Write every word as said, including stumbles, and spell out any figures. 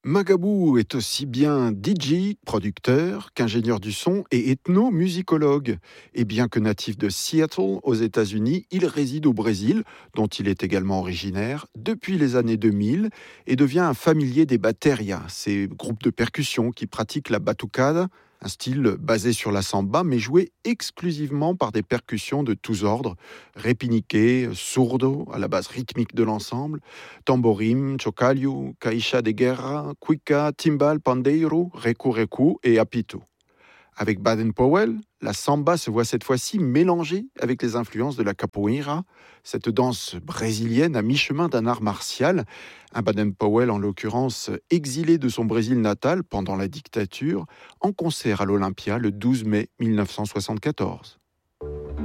Magabou est aussi bien D J, producteur, qu'ingénieur du son et ethnomusicologue. Et bien que natif de Seattle, aux États-Unis, il réside au Brésil, dont il est également originaire, depuis les années deux mille et devient un familier des baterias, ces groupes de percussion qui pratiquent la batucada, un style basé sur la samba, mais joué exclusivement par des percussions de tous ordres, repinique, surdo, à la base rythmique de l'ensemble, tamborim, chocalho, caixa de guerra, cuica, timbal, pandeiro, recu-recu et apito. Avec Baden-Powell, la samba se voit cette fois-ci mélangée avec les influences de la capoeira, cette danse brésilienne à mi-chemin d'un art martial. Un Baden-Powell, en l'occurrence, exilé de son Brésil natal pendant la dictature, en concert à l'Olympia le douze mai mille neuf cent soixante-quatorze.